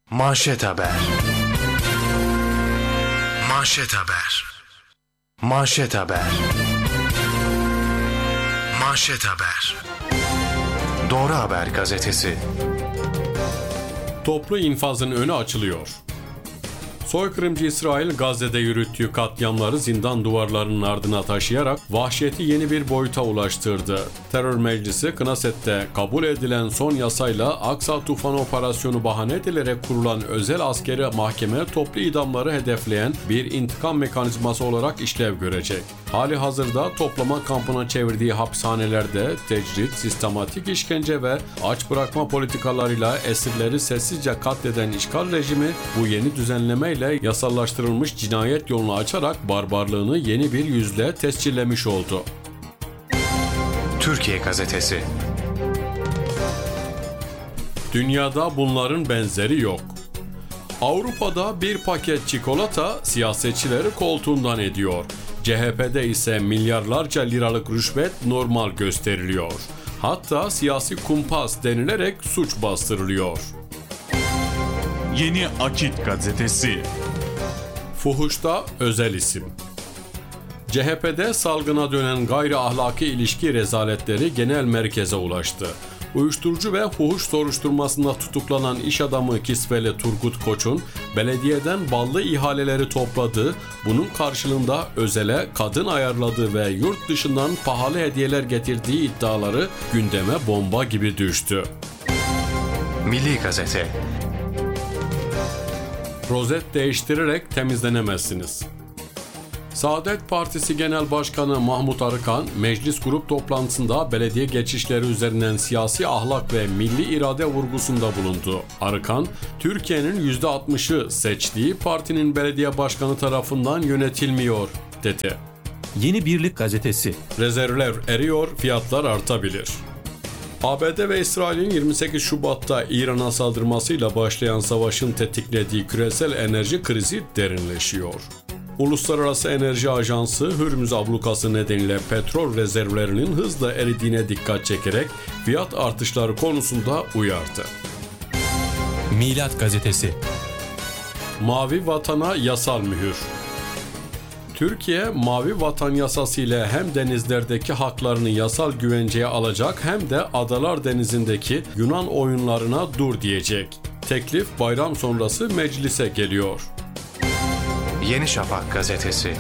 Manşet Haber. Manşet Haber. Manşet Haber. Manşet Haber. Doğru Haber gazetesi. Toplu infazın önü açılıyor. Soykırımcı İsrail, Gazze'de yürüttüğü katliamları zindan duvarlarının ardına taşıyarak vahşeti yeni bir boyuta ulaştırdı. Terör Meclisi, Knesset'te kabul edilen son yasayla Aksa Tufanı operasyonu bahane edilerek kurulan özel askeri mahkeme toplu idamları hedefleyen bir intikam mekanizması olarak işlev görecek. Hali hazırda toplama kampına çevirdiği hapishanelerde tecrit, sistematik işkence ve aç bırakma politikalarıyla esirleri sessizce katleden işgal rejimi bu yeni düzenlemeyle yasallaştırılmış cinayet yolunu açarak barbarlığını yeni bir yüzle tescillemiş oldu. Türkiye Gazetesi. Dünyada bunların benzeri yok. Avrupa'da bir paket çikolata siyasetçileri koltuğundan ediyor. CHP'de ise milyarlarca liralık rüşvet normal gösteriliyor. Hatta siyasi kumpas denilerek suç bastırılıyor. Yeni Akit Gazetesi. Fuhuşta özel isim. CHP'de salgına dönen gayri ahlaki ilişki rezaletleri genel merkeze ulaştı. Uyuşturucu ve fuhuş soruşturmasında tutuklanan iş adamı Kisveli Turgut Koç'un belediyeden ballı ihaleleri topladığı, bunun karşılığında özele kadın ayarladığı ve yurt dışından pahalı hediyeler getirdiği iddiaları gündeme bomba gibi düştü. Milli Gazete. Rozet değiştirerek temizlenemezsiniz. Saadet Partisi Genel Başkanı Mahmut Arıkan, meclis grup toplantısında belediye geçişleri üzerinden siyasi ahlak ve milli irade vurgusunda bulundu. Arıkan, Türkiye'nin %60'ı seçtiği partinin belediye başkanı tarafından yönetilmiyor, dedi. Yeni Birlik Gazetesi. Rezervler eriyor, fiyatlar artabilir. ABD ve İsrail'in 28 Şubat'ta İran'a saldırmasıyla başlayan savaşın tetiklediği küresel enerji krizi derinleşiyor. Uluslararası Enerji Ajansı, Hürmüz ablukası nedeniyle petrol rezervlerinin hızla eridiğine dikkat çekerek fiyat artışları konusunda uyardı. Milat Gazetesi. Mavi Vatan'a yasal mühür. Türkiye, Mavi Vatan yasası ile hem denizlerdeki haklarını yasal güvenceye alacak hem de Adalar Denizi'ndeki Yunan oyunlarına dur diyecek. Teklif bayram sonrası meclise geliyor. Yeni Şafak Gazetesi.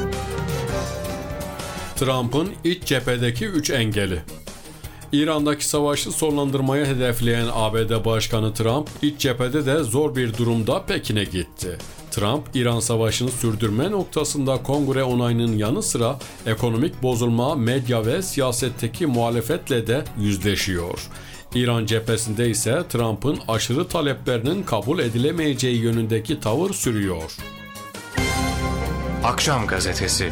Trump'ın iç cephedeki 3 engeli. İran'daki savaşı sonlandırmayı hedefleyen ABD Başkanı Trump, iç cephede de zor bir durumda Pekin'e gitti. Trump, İran savaşını sürdürme noktasında kongre onayının yanı sıra ekonomik bozulma, medya ve siyasetteki muhalefetle de yüzleşiyor. İran cephesinde ise Trump'ın aşırı taleplerinin kabul edilemeyeceği yönündeki tavır sürüyor. Akşam Gazetesi.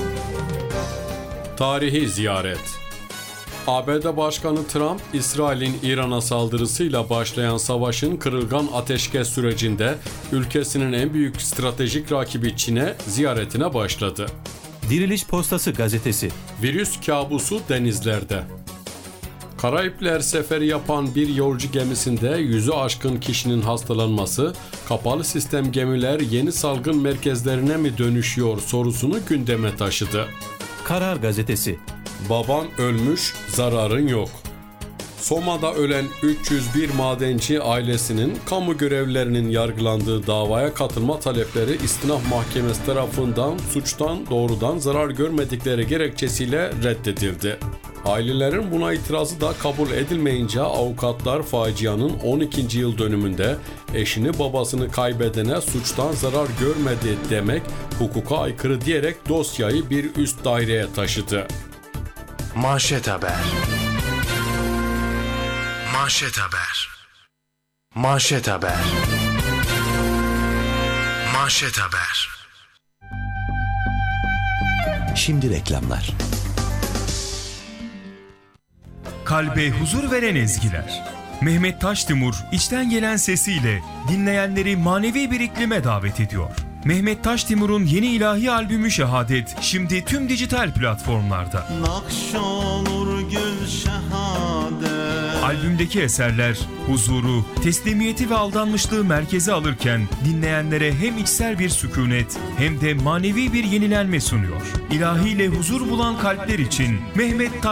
Tarihi ziyaret. ABD Başkanı Trump, İsrail'in İran'a saldırısıyla başlayan savaşın kırılgan ateşkes sürecinde ülkesinin en büyük stratejik rakibi Çin'e ziyaretine başladı. Diriliş Postası Gazetesi. Virüs kabusu denizlerde. Karayipler seferi yapan bir yolcu gemisinde 100'ü aşkın kişinin hastalanması, kapalı sistem gemiler yeni salgın merkezlerine mi dönüşüyor sorusunu gündeme taşıdı. Karar Gazetesi. Baban ölmüş, zararın yok. Soma'da ölen 301 madenci ailesinin kamu görevlilerinin yargılandığı davaya katılma talepleri İstinaf Mahkemesi tarafından suçtan doğrudan zarar görmedikleri gerekçesiyle reddedildi. Ailelerin buna itirazı da kabul edilmeyince avukatlar facianın 12. yıl dönümünde eşini babasını kaybedene suçtan zarar görmedi demek hukuka aykırı diyerek dosyayı bir üst daireye taşıdı. Manşet Haber. Manşet Haber. Manşet Haber. Manşet Haber. Şimdi reklamlar. Kalbe huzur veren ezgiler. Mehmet Taştimur içten gelen sesiyle dinleyenleri manevi bir iklime davet ediyor. Mehmet Taştimur'un yeni ilahi albümü Şehadet şimdi tüm dijital platformlarda. Nakş olur gül şehadet. Albümdeki eserler huzuru, teslimiyeti ve aldanmışlığı merkeze alırken dinleyenlere hem içsel bir sükunet hem de manevi bir yenilenme sunuyor. İlahiyle huzur bulan kalpler için Mehmet Taş